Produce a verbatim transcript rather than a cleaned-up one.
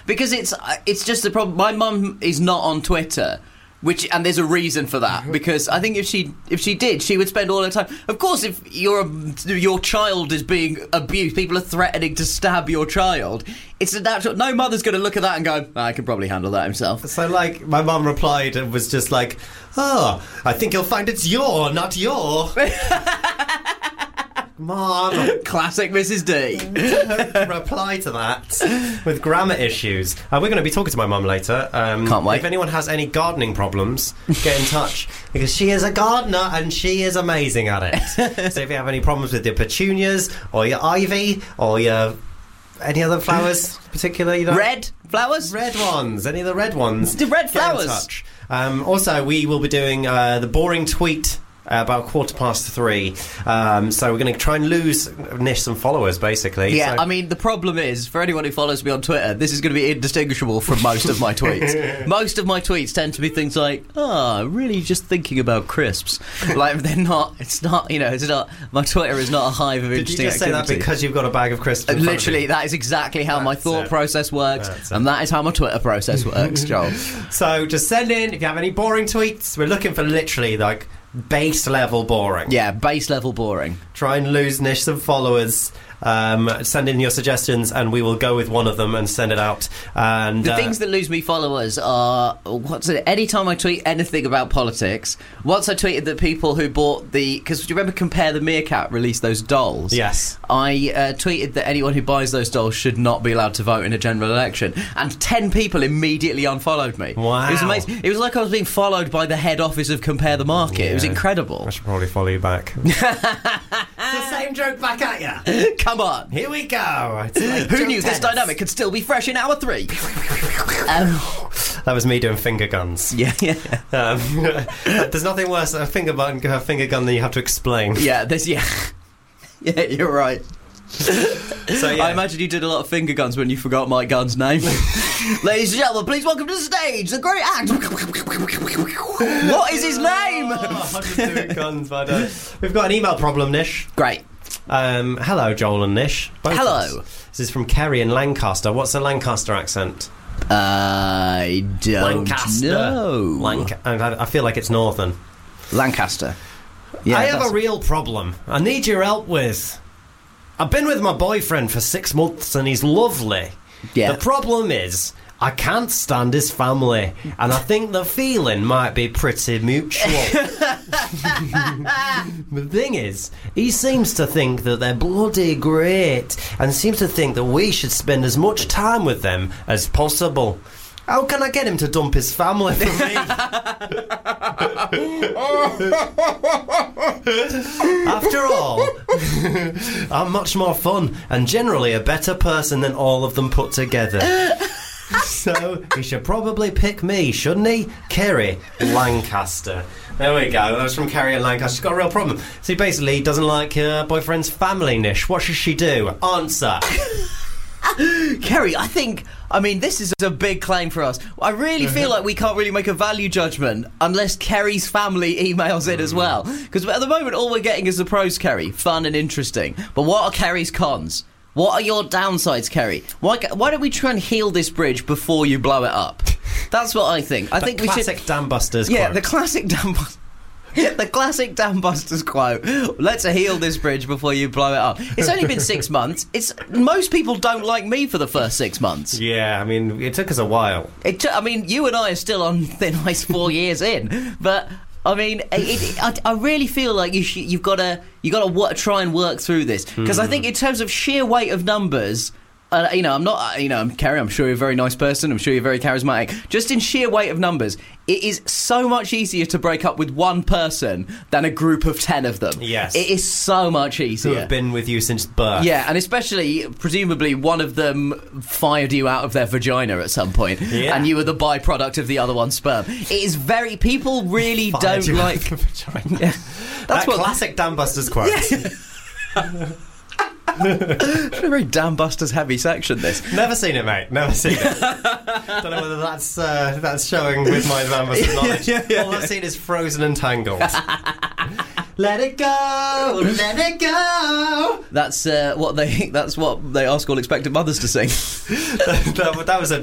because it's it's just the problem. My mum is not on Twitter. Which and there's a reason for that, because I think if she if she did, she would spend all her time. Of course, if your your child is being abused, people are threatening to stab your child. It's a natural. No mother's going to look at that and go, I can probably handle that himself. So, like, my mum replied and was just like, "Oh, I think you'll find it's your, not your." Mom. Classic Missus D. Reply to that with grammar issues. Uh, we're going to be talking to my mum later. Um, Can't wait. If anyone has any gardening problems, get in touch, because she is a gardener and she is amazing at it. So if you have any problems with your petunias or your ivy or your any other flowers in particular, you know, Red flowers? red ones, any of the red ones, The red get in flowers. touch. Um, also, we will be doing uh, the boring tweet. Uh, about quarter past three. Um, so we're going to try and lose Nish some followers, basically. Yeah, so. I mean, the problem is, for anyone who follows me on Twitter, this is going to be indistinguishable from most of my tweets. Most of my tweets tend to be things like, oh, really just thinking about crisps. Like, they're not, it's not, you know, it's not, my Twitter is not a hive of Did interesting you just activity. say that because you've got a bag of crisps? in front of Literally, you? that is exactly how my That's thought it. process works, That's it. and that is how my Twitter process works, Joel. So just send in if you have any boring tweets. We're looking for literally, like, base level boring. Yeah, base level boring. Try and lose Nish some followers. Um, send in your suggestions and we will go with one of them and send it out. And The uh, things that lose me followers are, what's it, anytime I tweet anything about politics, once I tweeted that people who bought the, because do you remember Compare the Meerkat released those dolls? Yes. I uh, tweeted that anyone who buys those dolls should not be allowed to vote in a general election, and ten people immediately unfollowed me. Wow. It was amazing. It was like I was being followed by the head office of Compare the Market. Yeah. It was incredible. I should probably follow you back. It's the same joke back at you. Come on. Here we go. It's like Who Joe knew this Tennis. dynamic could still be fresh in hour three? um, That was me doing finger guns. yeah, yeah. Um, there's nothing worse than a finger button, a finger gun than you have to explain. Yeah, there's, yeah. Yeah, you're right. So yeah. I imagine you did a lot of finger guns when you forgot Mike Gunn's name. Ladies and gentlemen, please welcome to the stage the great act. What is his name? Oh, I'm just doing guns, but uh, we've got an email problem, Nish. Great. Um, hello, Joel and Nish. Both of Hello. us. This is from Kerry in Lancaster. What's a Lancaster accent? I don't Lancaster. know. Lanc- I, I feel like it's northern. Lancaster. Yeah, I have that's- a real problem. I need your help with. I've been with my boyfriend for six months and he's lovely. Yeah. The problem is, I can't stand his family, and I think the feeling might be pretty mutual. The thing is, he seems to think that they're bloody great, and seems to think that we should spend as much time with them as possible. How can I get him to dump his family for me? After all, I'm much more fun and generally a better person than all of them put together. So he should probably pick me, shouldn't he? Kerry Lancaster. There we go. That was from Kerry in Lancaster. She's got a real problem. So he basically doesn't like her boyfriend's family, Nish. What should she do? Answer. Kerry, I think, I mean, this is a big claim for us. I really feel like we can't really make a value judgment unless Kerry's family emails in as well. Because at the moment, all we're getting is the pros, Kerry. Fun and interesting. But what are Kerry's cons? What are your downsides, Kerry? Why, why don't we try and heal this bridge before you blow it up? That's what I think. I The think we classic should... Dam Busters Yeah, quote. the classic Dam Busters. The classic Dam Busters quote. Let's heal this bridge before you blow it up. It's only been six months. It's most people don't like me for the first six months. Yeah, I mean, it took us a while. It t- I mean, you and I are still on thin ice four years in, but I mean, it, it, I, I really feel like you sh- you've got to you got to w- try and work through this, because I think in terms of sheer weight of numbers. Uh, you know, I'm not, uh, you know, I'm Kerry, I'm sure you're a very nice person, I'm sure you're very charismatic. Just in sheer weight of numbers, it is so much easier to break up with one person than a group of ten of them. Yes. It is so much Who easier. have been with you since birth. Yeah, and especially, presumably, one of them fired you out of their vagina at some point, Yeah. and you were the byproduct of the other one's sperm. It is very... People really Fired don't you out like... of the vagina. Yeah. That That's what... classic Dam Busters quote. It's a very Dam Busters heavy section, this. Never seen it, mate. Never seen it. Don't know whether that's uh, that's showing with my Dam Busters knowledge. Yeah, yeah, All I've seen is Frozen and Tangled. Let it go, let it go. That's uh, what they. That's what they ask all expectant mothers to sing. that, that was a